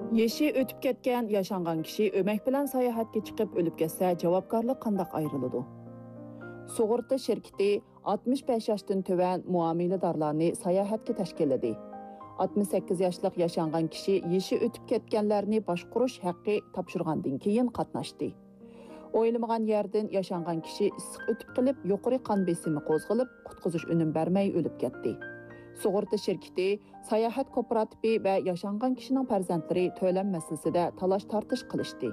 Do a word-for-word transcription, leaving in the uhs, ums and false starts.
Yaşı ötüp ketken yaşangan kişi ömek bilen sayahatga chiqib ölüp ketsa javobgarlik qandaq ayrılıdı? Sug'urta şirketi altmış beş yaşdan töven muamiladorlarni sayahatga tashkilladi. altmış sakkiz yaşlıq yaşangan kişi yaşı ötüp ketkenlerni boshqurish haqqi topshirgandan keyin qatnashdi. O'ylamagan yerdan yaşangan kişi issiq ötüp qilib, yuqori qon besimi qo'zg'alib, qutqizish unum bermay ölüp ketdi. Sug'urta şirketi, sayahat kooperativi ve yaşangan kişinin farzandlari to'lam masalasida talash tartish qilishdi.